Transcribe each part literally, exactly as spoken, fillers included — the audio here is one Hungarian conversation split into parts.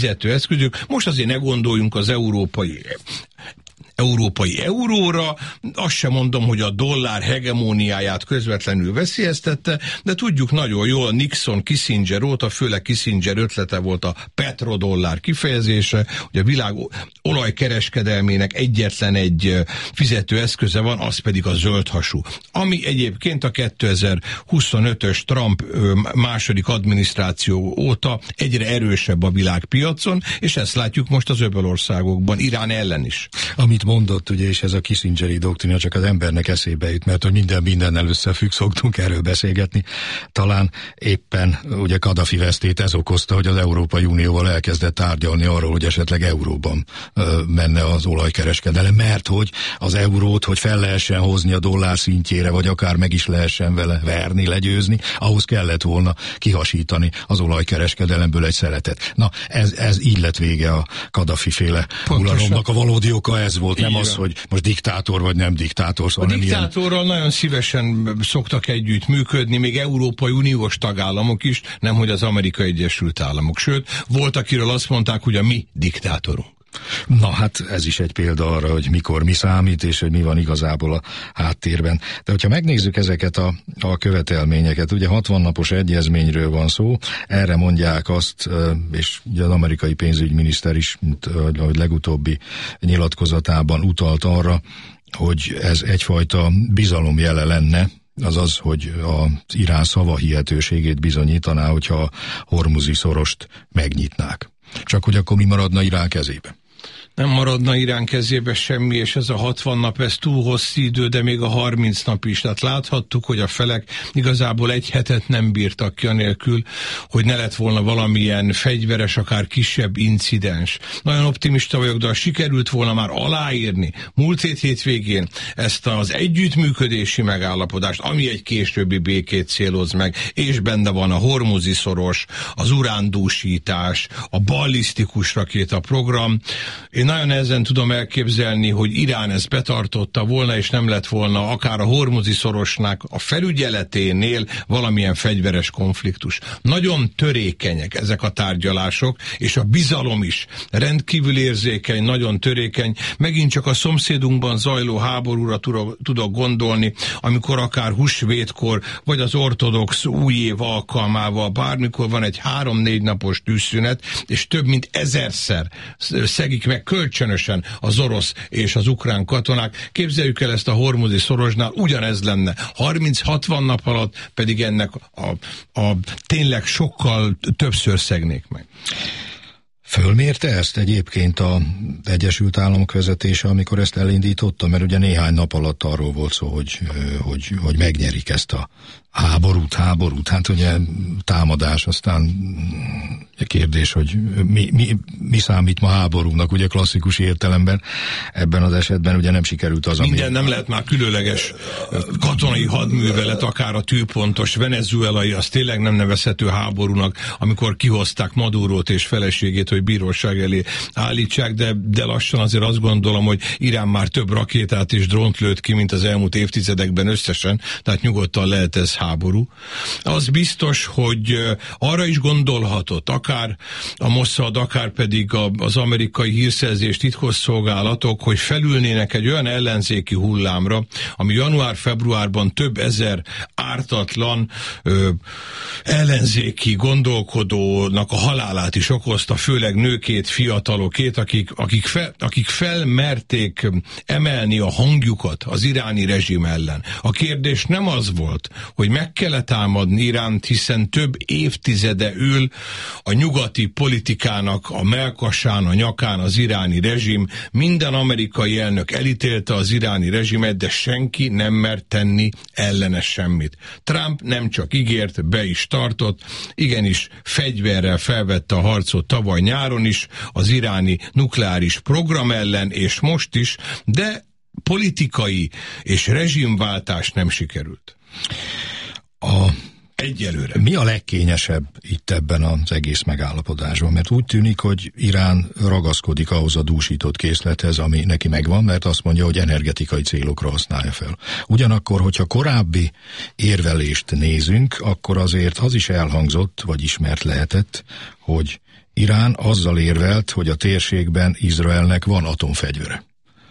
fizetőeszközök. Most azért ne gondoljunk az európai európai euróra, azt sem mondom, hogy a dollár hegemóniáját közvetlenül veszélyeztette, de tudjuk nagyon jól, Nixon, Kissinger óta, főleg Kissinger ötlete volt a petrodollár kifejezése, hogy a világ olajkereskedelmének egyetlen egy fizetőeszköze van, az pedig a zöldhasú. Ami egyébként a kétezer-huszonötös Trump második adminisztráció óta egyre erősebb a világpiacon, és ezt látjuk most az öbölországokban, Irán ellen is. Amit mondott, ugye, és ez a Kissingeri doktrina csak az embernek eszébe jut, mert hogy minden mindennel összefügg, szoktunk erről beszélgetni. Talán éppen ugye Kadhafi vesztét ez okozta, hogy az Európai Unióval elkezdett tárgyalni arról, hogy esetleg euróban ö, menne az olajkereskedelem, mert hogy az eurót, hogy fel lehessen hozni a dollár szintjére, vagy akár meg is lehessen vele verni, legyőzni, ahhoz kellett volna kihasítani az olajkereskedelemből egy szeletet. Na, ez, ez így lett vége a Kadhafi-féle uralomnak. A valódi oka ez volt, nem az, hogy most diktátor vagy nem diktátor. Szóval a diktátorral ilyen... nagyon szívesen szoktak együtt működni, még Európai Uniós tagállamok is, nemhogy az Amerikai Egyesült Államok. Sőt, volt, akiről azt mondták, hogy a mi diktátorunk. Na hát ez is egy példa arra, hogy mikor mi számít, és hogy mi van igazából a háttérben. De hogyha megnézzük ezeket a, a követelményeket, ugye hatvan napos egyezményről van szó, erre mondják azt, és ugye az amerikai pénzügyminiszter is, ahogy legutóbbi nyilatkozatában utalt arra, hogy ez egyfajta bizalomjele lenne, azaz, hogy az Irán szavahihetőségét bizonyítaná, hogyha a hormuzi szorost megnyitnák. Csak hogy akkor mi maradna Irán kezébe? Nem maradna Irán kezébe semmi, és ez a hatvan nap, ez túl hosszú idő, de még a harminc nap is. Tehát láthattuk, hogy a felek igazából egy hetet nem bírtak ki anélkül, hogy ne lett volna valamilyen fegyveres, akár kisebb incidens. Nagyon optimista vagyok, de ha sikerült volna már aláírni múlt hét hétvégén ezt az együttműködési megállapodást, ami egy későbbi békét céloz meg, és benne van a hormuzi szoros, az urándúsítás, a ballisztikus rakéta program. Én nagyon nehezen tudom elképzelni, hogy Irán ezt betartotta volna, és nem lett volna akár a hormuzi szorosnak a felügyeleténél valamilyen fegyveres konfliktus. Nagyon törékenyek ezek a tárgyalások, és a bizalom is rendkívül érzékeny, nagyon törékeny. Megint csak a szomszédunkban zajló háborúra tudok gondolni, amikor akár húsvétkor, vagy az ortodox új év alkalmával bármikor van egy három-négy napos tűzszünet, és több mint ezerszer szegik meg kölcsönösen az orosz és az ukrán katonák. Képzeljük el ezt a hormuzi szorosnál, ugyanez lenne. harminc-hatvan nap alatt pedig ennek a, a tényleg sokkal többször szegnék meg. Fölmérte ezt egyébként az Egyesült Államok vezetése, amikor ezt elindította, mert ugye néhány nap alatt arról volt szó, hogy, hogy, hogy megnyerik ezt a háborút, háborút, hát ugye támadás, aztán kérdés, hogy mi, mi, mi számít ma háborúnak, ugye klasszikus értelemben, ebben az esetben ugye nem sikerült az, ami... Minden nem lehet már különleges katonai hadművelet, akár a tűpontos venezuelai, az tényleg nem nevezhető háborúnak, amikor kihozták Madurót és feleségét, hogy bíróság elé állítsák, de, de lassan azért azt gondolom, hogy Irán már több rakétát és drónt lőtt ki, mint az elmúlt évtizedekben összesen, tehát nyugodtan lehet ez háború. Az biztos, hogy arra is gondolhatott, akár a Mossad, akár pedig az amerikai hírszerzés titkosszolgálatok, hogy felülnének egy olyan ellenzéki hullámra, ami január-februárban több ezer ártatlan ö, ellenzéki gondolkodónak a halálát is okozta, főleg nőkét, fiatalokét, akik, akik, fel, akik felmerték emelni a hangjukat az iráni rezsim ellen. A kérdés nem az volt, hogy meg kellett támadni Iránt, hiszen több évtizede ül a nyugati politikának a mellkasán, a nyakán az iráni rezsim. Minden amerikai elnök elítélte az iráni rezsimet, de senki nem mert tenni ellene semmit. Trump nem csak ígért, be is tartott, igenis fegyverrel felvette a harcot tavaly nyáron is az iráni nukleáris program ellen, és most is, de politikai és rezsimváltás nem sikerült. A Egyelőre. Mi a legkényesebb itt ebben az egész megállapodásban? Mert úgy tűnik, hogy Irán ragaszkodik ahhoz a dúsított készlethez, ami neki megvan, mert azt mondja, hogy energetikai célokra használja fel. Ugyanakkor, hogyha korábbi érvelést nézünk, akkor azért az is elhangzott, vagy ismert lehetett, hogy Irán azzal érvelt, hogy a térségben Izraelnek van atomfegyvere.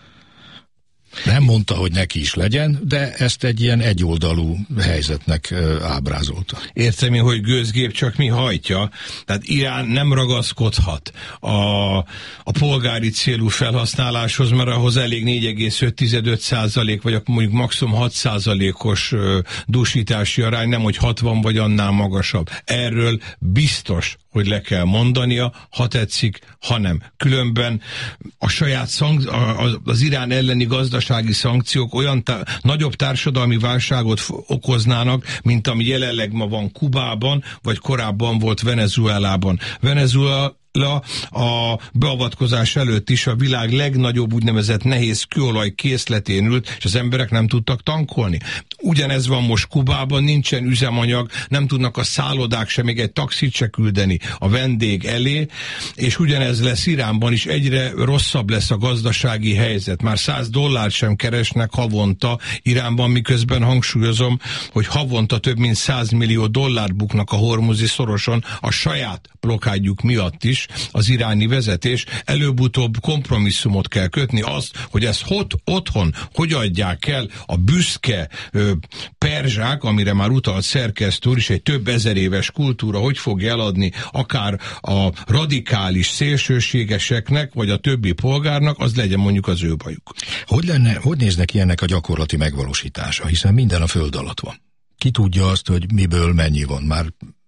Nem mondta, hogy neki is legyen, de ezt egy ilyen egyoldalú helyzetnek ábrázolta. Értem én, hogy gőzgép csak mi hajtja, tehát Irán nem ragaszkodhat a, a polgári célú felhasználáshoz, mert ahhoz elég négy egész öt százalék, vagy akkor mondjuk maximum hat százalékos dúsítási arány, nem hogy hatvan vagy annál magasabb. Erről biztos, hogy le kell mondania, ha tetszik, ha nem. Különben a saját szank, az Irán elleni gazdasági szankciók olyan tá- nagyobb társadalmi válságot okoznának, mint ami jelenleg ma van Kubában, vagy korábban volt Venezuelában. Venezuela a beavatkozás előtt is a világ legnagyobb úgynevezett nehéz kőolaj készletén ült, és az emberek nem tudtak tankolni. Ugyanez van most Kubában, nincsen üzemanyag, nem tudnak a szállodák sem még egy taxit se küldeni a vendég elé, és ugyanez lesz Iránban is, egyre rosszabb lesz a gazdasági helyzet. Már száz dollárt sem keresnek havonta Iránban, miközben hangsúlyozom, hogy havonta több mint száz millió dollárt buknak a hormuzi szoroson a saját blokádjuk miatt is. Az iráni vezetés előbb-utóbb kompromisszumot kell kötni, azt, hogy ezt hot, otthon hogy adják el a büszke ö, perzsák, amire már utalt szerkesztő úr is, egy több ezer éves kultúra, hogy fogja eladni akár a radikális szélsőségeseknek, vagy a többi polgárnak, az legyen mondjuk az ő bajuk. Hogy lenne, hogy néznek ki ennek a gyakorlati megvalósítása, hiszen minden a föld alatt van. Ki tudja azt, hogy miből mennyi van már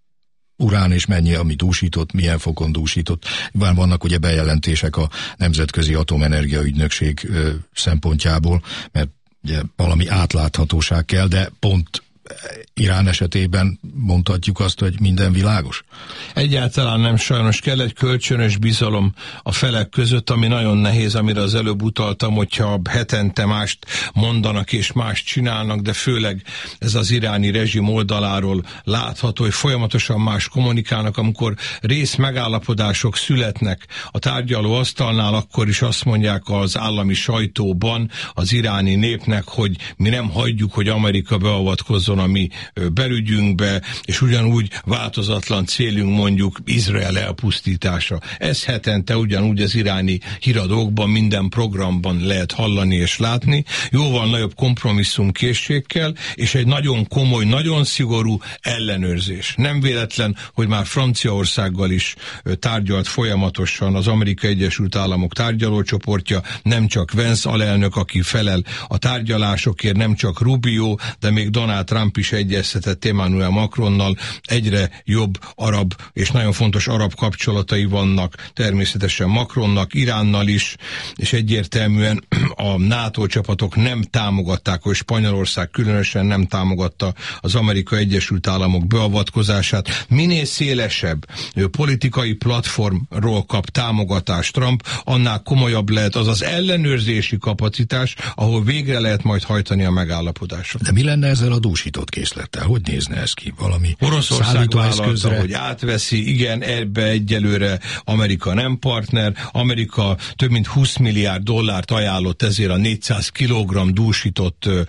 urán és mennyi, ami dúsított, milyen fokon dúsított. Vannak ugye bejelentések a Nemzetközi Atomenergia Ügynökség ö, szempontjából, mert ugye valami átláthatóság kell, de pont Irán esetében mondhatjuk azt, hogy minden világos? Egyáltalán nem, sajnos kell egy kölcsönös bizalom a felek között, ami nagyon nehéz, amire az előbb utaltam, hogyha hetente mást mondanak és mást csinálnak, de főleg ez az iráni rezsim oldaláról látható, hogy folyamatosan más kommunikálnak, amikor rész megállapodások születnek a tárgyaló asztalnál, akkor is azt mondják az állami sajtóban az iráni népnek, hogy mi nem hagyjuk, hogy Amerika beavatkozzon a mi belügyünkbe, és ugyanúgy változatlan célunk mondjuk Izrael elpusztítása. Ez hetente ugyanúgy az iráni híradókban, minden programban lehet hallani és látni, jóval nagyobb kompromisszumkészségkel, és egy nagyon komoly, nagyon szigorú ellenőrzés. Nem véletlen, hogy már Franciaországgal is tárgyalt folyamatosan az Amerikai Egyesült Államok tárgyalócsoportja, nem csak Vance alelnök, aki felel a tárgyalásokért, nem csak Rubio, de még Donald Trump is egyeztetett Emmanuel Macronnal, egyre jobb arab és nagyon fontos arab kapcsolatai vannak természetesen Macronnak, Iránnal is, és egyértelműen a NATO csapatok nem támogatták, hogy Spanyolország különösen nem támogatta az Amerikai Egyesült Államok beavatkozását. Minél szélesebb politikai platformról kap támogatást Trump, annál komolyabb lehet az az ellenőrzési kapacitás, ahol végre lehet majd hajtani a megállapodásot. De mi lenne ezzel a dúsított készlettel? Hogy nézne ez ki? Valami Oroszország vállalta, hogy átveszi, igen, ebbe egyelőre Amerika nem partner, Amerika több mint húsz milliárd dollárt ajánlott ezért a négyszáz kilogramm dúsított uh,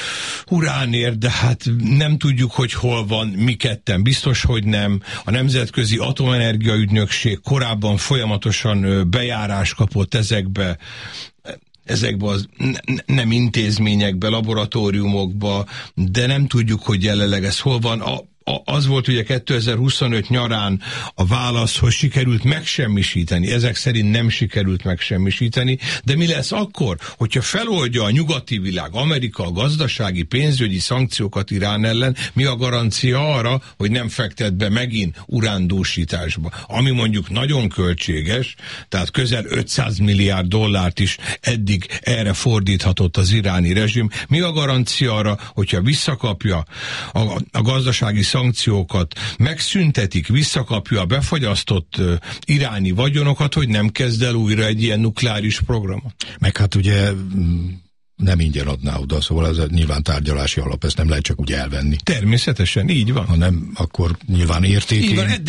uránért, de hát nem tudjuk, hogy hol van, mi ketten biztos, hogy nem. A Nemzetközi Atomenergia Ügynökség korábban folyamatosan uh, bejárás kapott ezekbe ezekbe az nem intézményekbe, laboratóriumokba, de nem tudjuk, hogy jelenleg ez hol van. A, a, az volt ugye kétezer-huszonöt nyarán a válasz, hogy sikerült megsemmisíteni. Ezek szerint nem sikerült megsemmisíteni, de mi lesz akkor, hogyha feloldja a nyugati világ, Amerika a gazdasági, pénzügyi szankciókat Irán ellen, mi a garancia arra, hogy nem fektet be megint urándúsításba, ami mondjuk nagyon költséges, tehát közel ötszáz milliárd dollárt is eddig erre fordíthatott az iráni rezsim. Mi a garancia arra, hogyha visszakapja a, a gazdasági szankciókat, megszüntetik, visszakapja a befagyasztott uh, iráni vagyonokat, hogy nem kezd el újra egy ilyen nukleáris programot? Meg hát ugye nem ingyen adná oda, szóval ez nyilván tárgyalási alap, ezt nem lehet csak úgy elvenni. Természetesen, így van. Ha nem, akkor nyilván értékén. Így van, de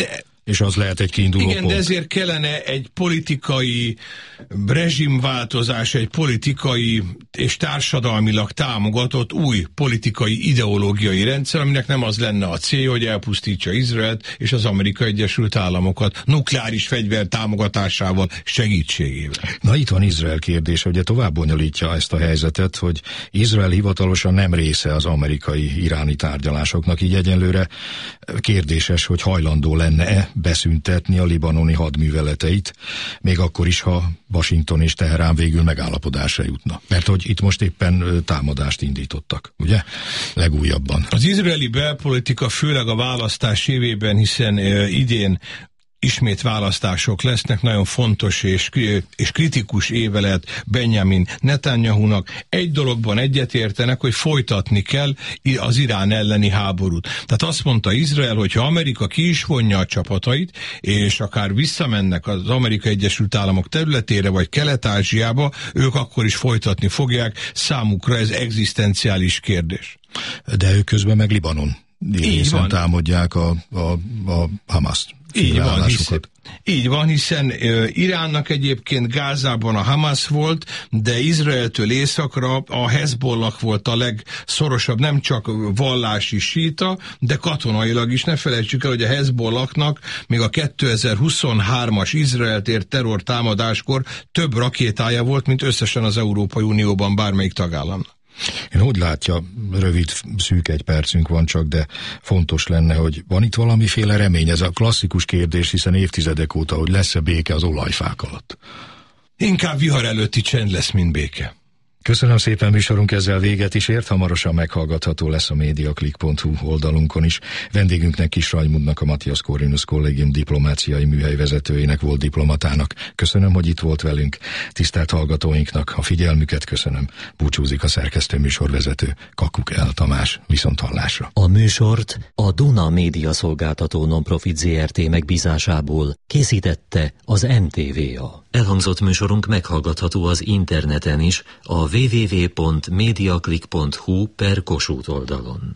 És az lehet egy kiinduló Igen, pont. De ezért kellene egy politikai rezsimváltozás, egy politikai és társadalmilag támogatott új politikai ideológiai rendszer, aminek nem az lenne a célja, hogy elpusztítsa Izraelt és az Amerikai Egyesült Államokat nukleáris fegyver támogatásával, segítségével. Na itt van Izrael kérdése, ugye tovább bonyolítja ezt a helyzetet, hogy Izrael hivatalosan nem része az amerikai-iráni tárgyalásoknak, így egyenlőre kérdéses, hogy hajlandó lenne-e beszüntetni a libanoni hadműveleteit, még akkor is, ha Washington és Teherán végül megállapodásra jutna. Mert hogy itt most éppen támadást indítottak, ugye? Legújabban. Az izraeli belpolitika főleg a választás évében, hiszen e, idén ismét választások lesznek, nagyon fontos és, és kritikus éve lett Benjamin Netanyahunak. Egy dologban egyetértenek, hogy folytatni kell az Irán elleni háborút. Tehát azt mondta Izrael, hogy ha Amerika ki is vonja a csapatait, és akár visszamennek az Amerikai Egyesült Államok területére, vagy Kelet-Ázsiába, ők akkor is folytatni fogják. Számukra ez egzisztenciális kérdés. De ők közben meg Libanon részen támadják a, a, a Hamaszt. Így van, hiszen, így van, hiszen uh, Iránnak egyébként Gázában a Hamas volt, de Izraeltől északra a Hezbollah volt a legszorosabb, nem csak vallási síta, de katonailag is. Ne felejtsük el, hogy a Hezbollahnak még a kétezer-huszonhármas Izraelt ért terrortámadáskor több rakétája volt, mint összesen az Európai Unióban bármelyik tagállamnak. Én hogy látja, rövid, szűk egy percünk van csak, de fontos lenne, hogy van itt valamiféle remény, ez a klasszikus kérdés, hiszen évtizedek óta, hogy lesz-e béke az olajfák alatt. Inkább vihar előtti csend lesz, mint béke. Köszönöm szépen, műsorunk ezzel véget is ért, hamarosan meghallgatható lesz a mediaclick pont hu oldalunkon is. Vendégünknek Kis Rajmundnak, a Matthias Corvinus Kollégium diplomáciai műhely vezetőjének, volt diplomatának. Köszönöm, hogy itt volt velünk. Tisztelt hallgatóinknak a figyelmüket köszönöm. Búcsúzik a szerkesztő műsorvezető Kakuk El Tamás. Viszonthallásra. A műsort a Duna Média Szolgáltató Nonprofit zé er té megbízásából készítette az em té vé á. Elhangzott műsorunk meghallgatható az interneten is, a double-u double-u double-u pont mediaclick pont hu per Kossuth oldalon.